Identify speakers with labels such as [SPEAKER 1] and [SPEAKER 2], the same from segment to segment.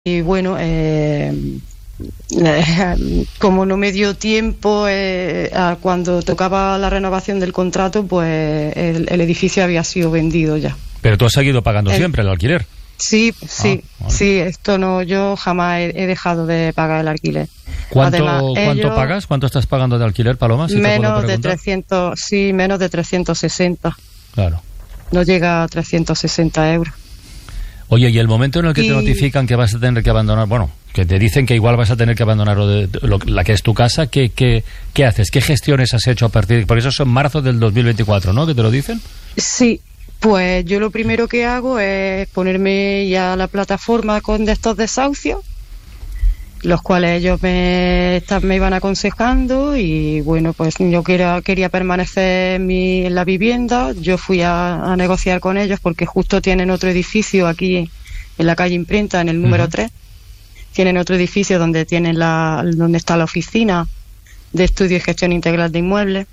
[SPEAKER 1] Y bueno, como no me dio tiempo cuando tocaba la renovación del contrato, pues el edificio había sido vendido ya.
[SPEAKER 2] Pero tú has seguido pagando siempre el alquiler.
[SPEAKER 1] Sí, vale. Sí, esto no, yo jamás he dejado de pagar el alquiler. ¿Cuánto
[SPEAKER 2] pagas? ¿Cuánto estás pagando de alquiler, Paloma? Si
[SPEAKER 1] menos de 300, sí, menos de 360.
[SPEAKER 2] Claro.
[SPEAKER 1] No llega a 360 euros.
[SPEAKER 2] Oye, y el momento en el que te notifican que vas a tener que abandonar, bueno, que te dicen que igual vas a tener que abandonar la que es tu casa, ¿qué haces? ¿Qué gestiones has hecho a partir de...? Porque eso es en marzo del 2024, ¿no? ¿Que te lo dicen?
[SPEAKER 1] Sí. Pues yo lo primero que hago es ponerme ya a la plataforma de estos desahucios, los cuales ellos me iban aconsejando, y bueno, pues yo quería permanecer en la vivienda. Yo fui a negociar con ellos porque justo tienen otro edificio aquí en la calle Imprenta, en el número 3. Tienen otro edificio donde donde está la oficina de estudio y gestión integral de inmuebles.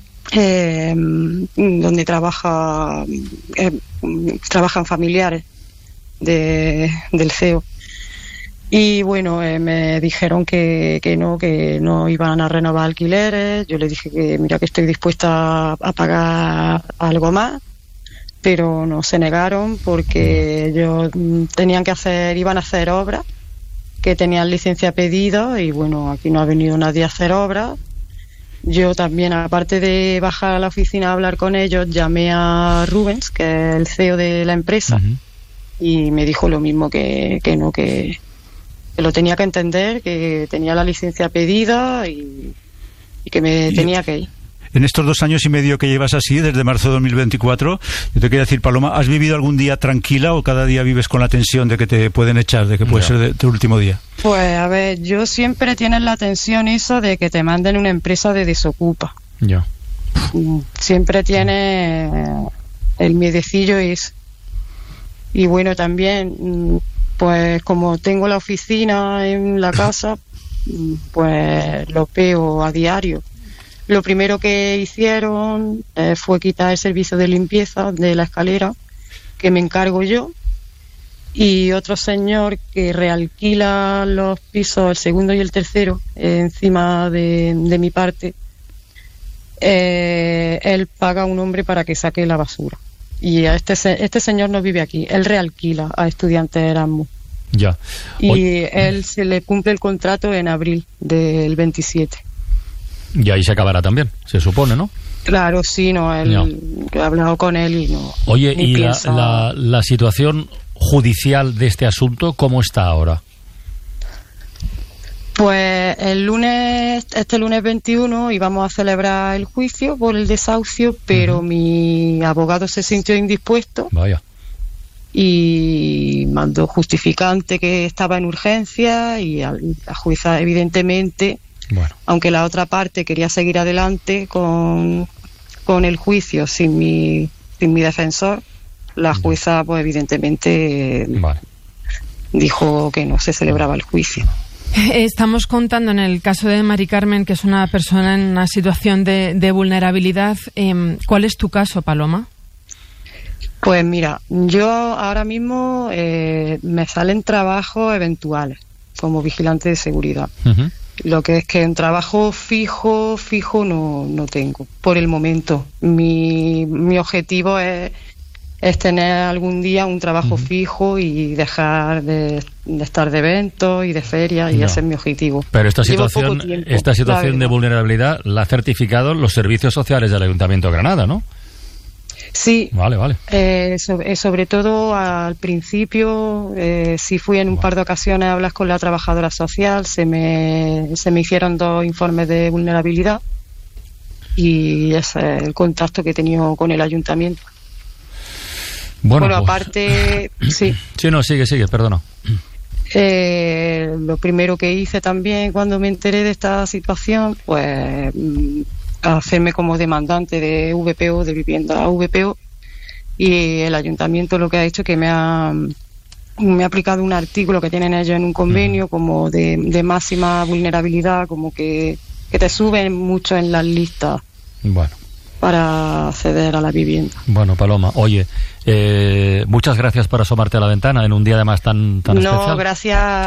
[SPEAKER 1] Donde trabajan familiares del CEO, y bueno, me dijeron que no iban a renovar alquileres. Yo les dije que mira, que estoy dispuesta a pagar algo más, pero no, se negaron porque ellos iban a hacer obras, que tenían licencia pedida, y bueno, aquí no ha venido nadie a hacer obras. Yo también, aparte de bajar a la oficina a hablar con ellos, llamé a Rubens, que es el CEO de la empresa, y me dijo lo mismo, que lo tenía que entender, que tenía la licencia pedida y que me tenía que ir.
[SPEAKER 3] En estos 2 años y medio que llevas así, desde marzo de 2024, yo te quería decir, Paloma, ¿has vivido algún día tranquila o cada día vives con la tensión de que te pueden echar, de que puede ser tu último día?
[SPEAKER 1] Pues a ver, yo siempre tienes la tensión esa de que te manden una empresa de desocupa.
[SPEAKER 2] Ya.
[SPEAKER 1] Siempre tienes el miedecillo ese. Y bueno, también, pues como tengo la oficina en la casa, pues lo veo a diario. Lo primero que hicieron fue quitar el servicio de limpieza de la escalera, que me encargo yo, y otro señor que realquila los pisos, el segundo y el tercero, encima de mi parte. Él paga a un hombre para que saque la basura. Y a este señor no vive aquí, él realquila a estudiantes de Erasmus.
[SPEAKER 2] Ya.
[SPEAKER 1] Y él se le cumple el contrato en abril del 27.
[SPEAKER 2] Y ahí se acabará también, se supone, ¿no?
[SPEAKER 1] Claro, sí, no, he hablado con él y no.
[SPEAKER 2] Oye, ¿y la situación judicial de este asunto cómo está ahora?
[SPEAKER 1] Pues este lunes 21 íbamos a celebrar el juicio por el desahucio, pero mi abogado se sintió indispuesto.
[SPEAKER 2] Vaya.
[SPEAKER 1] Y mandó justificante que estaba en urgencia, y la jueza, evidentemente, bueno, aunque la otra parte quería seguir adelante con el juicio sin mi defensor, la jueza, pues evidentemente, dijo que no se celebraba el juicio.
[SPEAKER 4] Estamos contando en el caso de Mari Carmen, que es una persona en una situación de vulnerabilidad. ¿Cuál es tu caso, Paloma?
[SPEAKER 1] Pues mira, yo ahora mismo me salen trabajos eventuales como vigilante de seguridad. Lo que es que un trabajo fijo no tengo por el momento. Mi objetivo es tener algún día un trabajo fijo y dejar de estar de eventos y de ferias, y ese es mi objetivo.
[SPEAKER 2] Pero esta situación de vulnerabilidad la han certificado los servicios sociales del Ayuntamiento de Granada, ¿no?
[SPEAKER 1] Sí.
[SPEAKER 2] Vale.
[SPEAKER 1] Sobre todo al principio, sí fui en un par de ocasiones a hablar con la trabajadora social, se me hicieron 2 informes de vulnerabilidad, y ese es el contacto que he tenido con el ayuntamiento. Bueno, aparte, sí. Sí,
[SPEAKER 2] no, sigue, perdona.
[SPEAKER 1] Lo primero que hice también cuando me enteré de esta situación, pues hacerme como demandante de VPO, de vivienda VPO, y el ayuntamiento lo que ha hecho es que me ha aplicado un artículo que tienen ellos en un convenio como de máxima vulnerabilidad, como que te suben mucho en las listas.
[SPEAKER 2] Bueno.
[SPEAKER 1] para acceder a la vivienda.
[SPEAKER 2] Bueno, Paloma, oye, muchas gracias por asomarte a la ventana en un día además tan especial.
[SPEAKER 1] No, gracias.